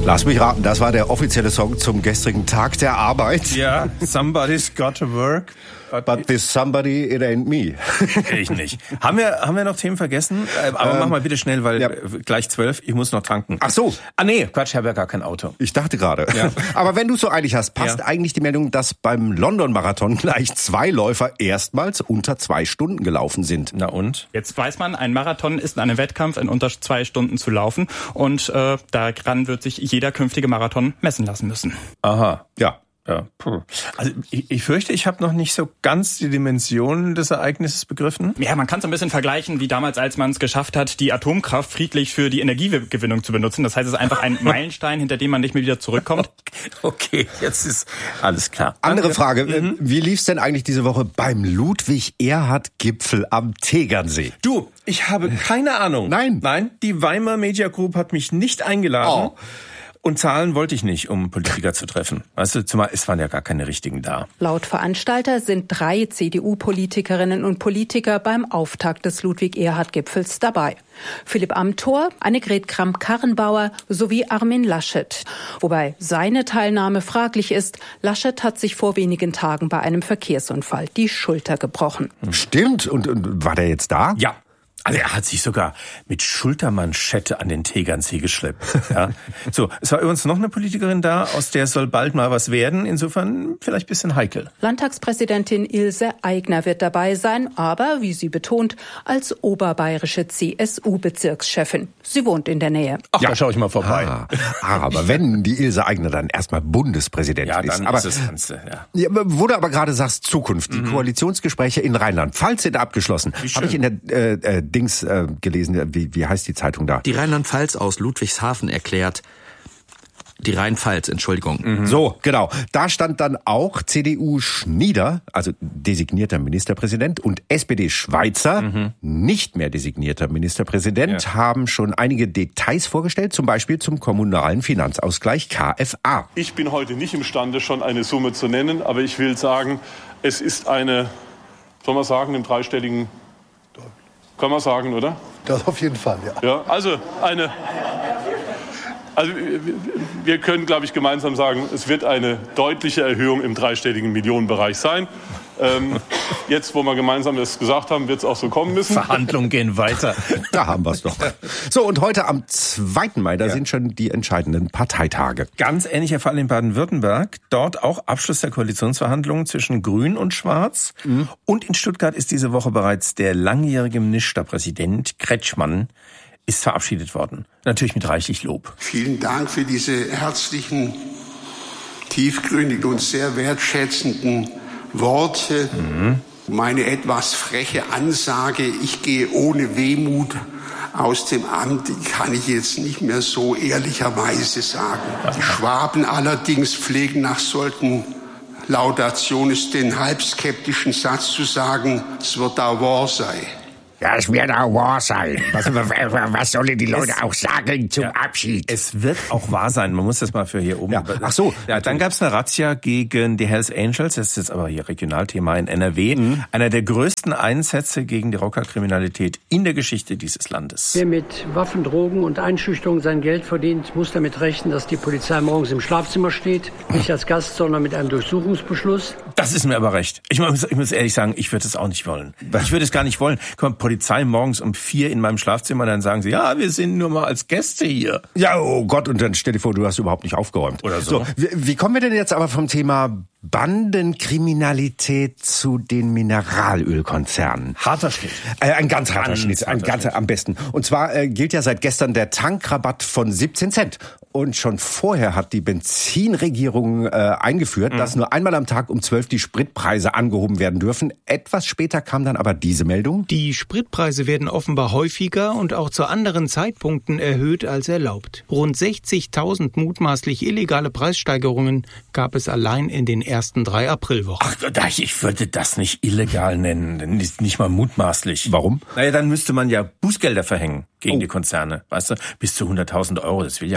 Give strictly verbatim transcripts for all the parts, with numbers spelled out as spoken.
Lass mich raten, das war der offizielle Song zum gestrigen Tag der Arbeit. Ja, somebody's got to work. But, but this somebody, it ain't me. Ich nicht. Haben wir, haben wir noch Themen vergessen? Aber ähm, mach mal bitte schnell, weil ja. gleich zwölf, ich muss noch tanken. Ach so. Ah nee, Quatsch, ich habe ja gar kein Auto. Ich dachte gerade. Ja. Aber wenn du es so eilig hast, passt ja. eigentlich die Meldung, dass beim London-Marathon gleich zwei Läufer erstmals unter zwei Stunden gelaufen sind. Na und? Jetzt weiß man, ein Marathon ist ein Wettkampf, in unter zwei Stunden zu laufen. Und äh, daran wird sich jeder künftige Marathon messen lassen müssen. Aha, ja. Ja, also ich, ich fürchte, ich habe noch nicht so ganz die Dimensionen des Ereignisses begriffen. Ja, man kann es ein bisschen vergleichen, wie damals, als man es geschafft hat, die Atomkraft friedlich für die Energiegewinnung zu benutzen. Das heißt, es ist einfach ein Meilenstein, hinter dem man nicht mehr wieder zurückkommt. Okay, jetzt ist alles klar. Andere Frage, mhm. wie lief's denn eigentlich diese Woche beim Ludwig-Erhard-Gipfel am Tegernsee? Du, ich habe keine Ahnung. Nein? Nein, die Weimar Media Group hat mich nicht eingeladen. Oh. Und zahlen wollte ich nicht, um Politiker zu treffen. Weißt du, zumal es waren ja gar keine richtigen da. Laut Veranstalter sind drei C D U-Politikerinnen und Politiker beim Auftakt des Ludwig-Erhard-Gipfels dabei. Philipp Amthor, Annegret Kramp-Karrenbauer sowie Armin Laschet. Wobei seine Teilnahme fraglich ist. Laschet hat sich vor wenigen Tagen bei einem Verkehrsunfall die Schulter gebrochen. Stimmt. Und, und war der jetzt da? Ja. Also er hat sich sogar mit Schultermanschette an den Tegernsee geschleppt. Ja. So, es war übrigens noch eine Politikerin da, aus der soll bald mal was werden. Insofern vielleicht ein bisschen heikel. Landtagspräsidentin Ilse Aigner wird dabei sein, aber, wie sie betont, als oberbayerische C S U-Bezirkschefin. Sie wohnt in der Nähe. Ach, ja. Da schaue ich mal vorbei. Ah, aber wenn die Ilse Aigner dann erstmal Bundespräsidentin ja, dann ist. Aber, ist das Ganze, ja. Ja, wo du aber gerade sagst, Zukunft. Die mhm. Koalitionsgespräche in Rheinland-Pfalz sind abgeschlossen. Habe ich in der äh, äh, Dings äh, gelesen, wie, wie heißt die Zeitung da? Die Rheinland-Pfalz aus Ludwigshafen erklärt, die Rheinpfalz, Entschuldigung. Mhm. So, genau. Da stand dann auch C D U Schnieder, also designierter Ministerpräsident, und S P D Schweizer, mhm. nicht mehr designierter Ministerpräsident, ja. haben schon einige Details vorgestellt, zum Beispiel zum kommunalen Finanzausgleich K F A. Ich bin heute nicht imstande, schon eine Summe zu nennen, aber ich will sagen, es ist eine, soll man sagen, im dreistelligen... Kann man sagen, oder? Das auf jeden Fall, ja. Ja, also eine... Also wir können, glaube ich, gemeinsam sagen, es wird eine deutliche Erhöhung im dreistelligen Millionenbereich sein. Ähm, jetzt, wo wir gemeinsam das gesagt haben, wird es auch so kommen müssen. Verhandlungen gehen weiter. Da haben wir es doch. So, und heute am zweiten Mai, da ja. sind schon die entscheidenden Parteitage. Ganz ähnlicher Fall in Baden-Württemberg. Dort auch Abschluss der Koalitionsverhandlungen zwischen Grün und Schwarz. Mhm. Und in Stuttgart ist diese Woche bereits der langjährige Ministerpräsident Kretschmann ist verabschiedet worden. Natürlich mit reichlich Lob. Vielen Dank für diese herzlichen, tiefgründigen und sehr wertschätzenden Worte. Mhm. Meine etwas freche Ansage, ich gehe ohne Wehmut aus dem Amt, die kann ich jetzt nicht mehr so ehrlicherweise sagen. Die Schwaben allerdings pflegen nach solchen Laudationen den halb skeptischen Satz zu sagen, es wird auch wahr sein. Ja, es wird auch wahr sein. Was, was sollen die Leute es, auch sagen zum ja, Abschied? Es wird auch wahr sein. Man muss das mal für hier oben. Ja. Ach so. Ja, dann gab es eine Razzia gegen die Hells Angels. Das ist jetzt aber hier Regionalthema in N R W. Mhm. Einer der größten Einsätze gegen die Rockerkriminalität in der Geschichte dieses Landes. Wer mit Waffen, Drogen und Einschüchterung sein Geld verdient, muss damit rechnen, dass die Polizei morgens im Schlafzimmer steht. Nicht als Gast, sondern mit einem Durchsuchungsbeschluss. Das ist mir aber recht. Ich muss, ich muss ehrlich sagen, ich würde es auch nicht wollen. Ich würde es gar nicht wollen. Komm, Polizei morgens um vier in meinem Schlafzimmer, dann sagen sie, ja, wir sind nur mal als Gäste hier. Ja, oh Gott, und dann stell dir vor, du hast überhaupt nicht aufgeräumt. Oder so. so wie, wie kommen wir denn jetzt aber vom Thema Bandenkriminalität zu den Mineralölkonzernen? Harter Schnitt. Äh, ein ganz harter ganz Schnitt, ein harter ganz Schnitt. am besten. Und zwar äh, gilt ja seit gestern der Tankrabatt von siebzehn Cent. Und schon vorher hat die Benzinregierung äh, eingeführt, mhm. dass nur einmal am Tag um zwölf die Spritpreise angehoben werden dürfen. Etwas später kam dann aber diese Meldung. Die Spritpreise werden offenbar häufiger und auch zu anderen Zeitpunkten erhöht als erlaubt. Rund sechzigtausend mutmaßlich illegale Preissteigerungen gab es allein in den ersten drei Aprilwochen. Ach, ich würde das nicht illegal nennen, nicht mal mutmaßlich. Warum? Naja, dann müsste man ja Bußgelder verhängen gegen oh. die Konzerne, weißt du, bis zu hunderttausend Euro, das will ja keiner.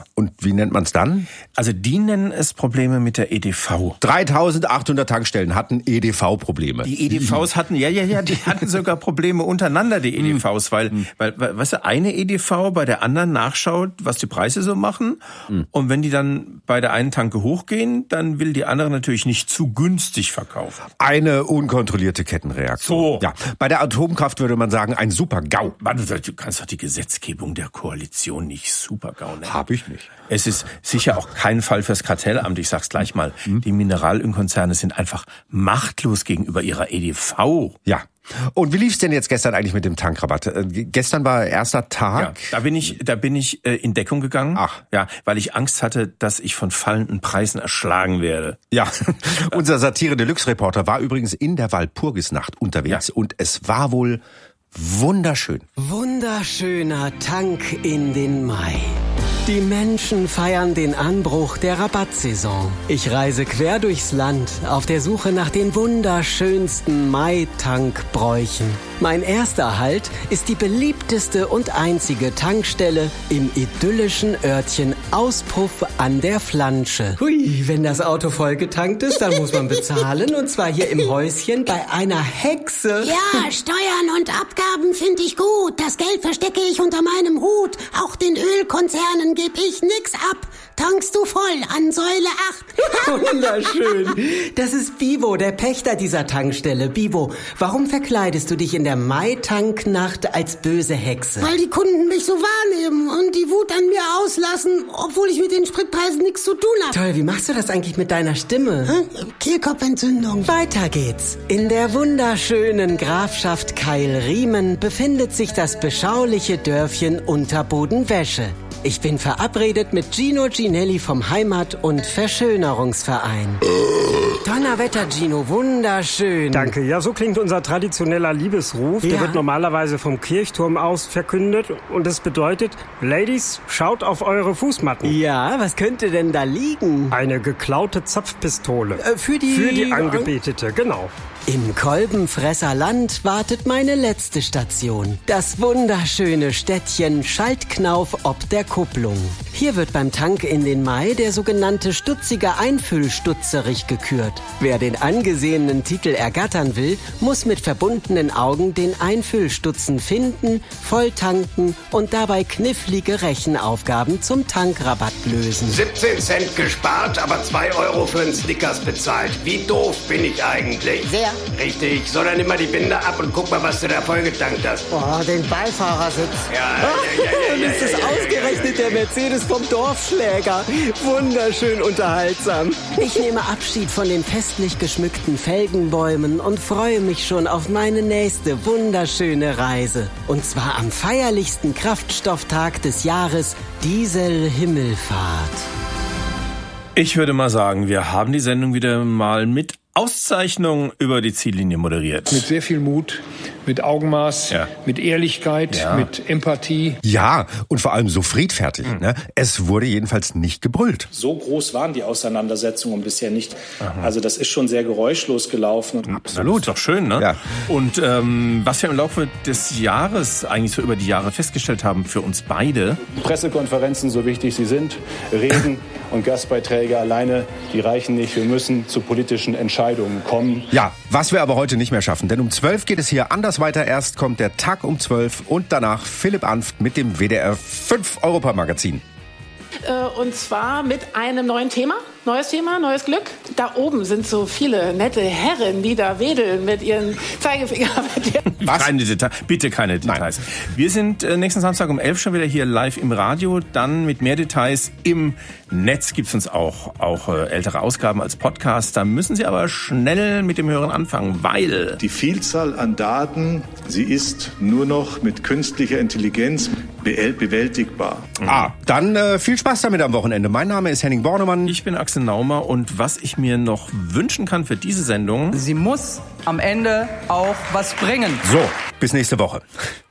Und wie nennt man es dann? Also die nennen es Probleme mit der E D V. dreitausendachthundert Tankstellen hatten E D V-Probleme. Die E D Vs hatten, ja, ja, ja, die hatten sogar Probleme untereinander, die E D Vs, weil, weil, weißt du, eine E D V bei der anderen nachschaut, was die Preise so machen. Mhm. Und wenn die dann bei der einen Tanke hochgehen, dann will die andere natürlich nicht zu günstig verkaufen. Eine unkontrollierte Kettenreaktion. So. Ja, bei der Atomkraft würde man sagen, ein Super-GAU. Du kannst doch die Gesetzgebung der Koalition nicht Super-GAU nennen. Hab ich nicht. Es ist sicher auch kein Fall fürs Kartellamt. Ich sag's gleich mal. Mhm. Die Mineralölkonzerne sind einfach machtlos gegenüber ihrer E D V. Ja. Und wie lief's denn jetzt gestern eigentlich mit dem Tankrabatt? Äh, gestern war erster Tag. Ja, da bin ich, da bin ich äh, in Deckung gegangen. Ach. Ja, weil ich Angst hatte, dass ich von fallenden Preisen erschlagen werde. Ja, unser Satire-Deluxe-Reporter war übrigens in der Walpurgisnacht unterwegs. Ja. Und es war wohl wunderschön. Wunderschöner Tank in den Mai. Die Menschen feiern den Anbruch der Rabattsaison. Ich reise quer durchs Land auf der Suche nach den wunderschönsten Mai-Tankbräuchen. Mein erster Halt ist die beliebteste und einzige Tankstelle im idyllischen Örtchen Auspuff an der Flansche. Hui, wenn das Auto vollgetankt ist, dann muss man bezahlen, und zwar hier im Häuschen bei einer Hexe. Ja, Steuern und Abgaben finde ich gut. Das Geld verstecke ich unter meinem Hut. Auch den Ölkonzernen gebe ich nix ab. Tankst du voll an Säule acht. Wunderschön. Das ist Bibo, der Pächter dieser Tankstelle. Bibo, warum verkleidest du dich in der Mai-Tanknacht als böse Hexe? Weil die Kunden mich so wahrnehmen und die Wut an mir auslassen, obwohl ich mit den Spritpreisen nichts zu tun habe. Toll, wie machst du das eigentlich mit deiner Stimme? Hm? Kehlkopfentzündung. Weiter geht's. In der wunderschönen Grafschaft Keilriemen befindet sich das beschauliche Dörfchen Unterbodenwäsche. Ich bin verabredet mit Gino Ginelli vom Heimat- und Verschönerungsverein. Donnerwetter, Gino, wunderschön. Danke. Ja, so klingt unser traditioneller Liebesruf. Ja. Der wird normalerweise vom Kirchturm aus verkündet. Und es bedeutet, Ladies, schaut auf eure Fußmatten. Ja, was könnte denn da liegen? Eine geklaute Zapfpistole. Äh, für die... Für die Angebetete, genau. Im Kolbenfresserland wartet meine letzte Station. Das wunderschöne Städtchen Schaltknauf ob der Kupplung. Hier wird beim Tank in den Mai der sogenannte stutzige Einfüllstutzerich gekürt. Wer den angesehenen Titel ergattern will, muss mit verbundenen Augen den Einfüllstutzen finden, volltanken und dabei knifflige Rechenaufgaben zum Tankrabatt lösen. siebzehn Cent gespart, aber zwei Euro für einen Snickers bezahlt. Wie doof bin ich eigentlich? Sehr. Richtig, so dann nimm mal die Binde ab und guck mal, was du da vollgetankt hast. Oh, den Beifahrersitz. Ja, ja, ja, ja, ja, Und ist es ja, ja, ausgerechnet der Mercedes vom Dorfschläger. Wunderschön unterhaltsam. Ich nehme Abschied von den festlich geschmückten Felgenbäumen und freue mich schon auf meine nächste wunderschöne Reise. Und zwar am feierlichsten Kraftstofftag des Jahres, Diesel-Himmelfahrt. Ich würde mal sagen, wir haben die Sendung wieder mal mit Auszeichnung über die Ziellinie moderiert. Mit sehr viel Mut, mit Augenmaß, ja. mit Ehrlichkeit, ja. mit Empathie. Ja, und vor allem so friedfertig. Mhm. Ne? Es wurde jedenfalls nicht gebrüllt. So groß waren die Auseinandersetzungen bisher nicht. Aha. Also das ist schon sehr geräuschlos gelaufen. Absolut. Das ist doch schön, ne? Ja. Und ähm, was wir im Laufe des Jahres, eigentlich so über die Jahre festgestellt haben für uns beide. Pressekonferenzen, so wichtig sie sind, Reden und Gastbeiträge alleine, die reichen nicht. Wir müssen zu politischen Entscheidungen kommen. Ja, was wir aber heute nicht mehr schaffen, denn um zwölf geht es hier anders weiter. Erst kommt der Tag um zwölf und danach Philipp Anft mit dem W D R fünf Europa-Magazin. Und zwar mit einem neuen Thema. Neues Thema, neues Glück. Da oben sind so viele nette Herren, die da wedeln mit ihren Zeigefinger. Was? Keine Details, bitte keine Details. Nein. Wir sind äh, nächsten Samstag um elf schon wieder hier live im Radio. Dann mit mehr Details im Netz gibt's uns auch, auch äh, ältere Ausgaben als Podcast. Da müssen Sie aber schnell mit dem Hören anfangen, weil... Die Vielzahl an Daten, sie ist nur noch mit künstlicher Intelligenz be- bewältigbar. Mhm. Ah, dann äh, viel Spaß damit am Wochenende. Mein Name ist Henning Bornemann. Ich bin Axel Naumer und was ich mir noch wünschen kann für diese Sendung... Sie muss am Ende auch was bringen. So, bis nächste Woche.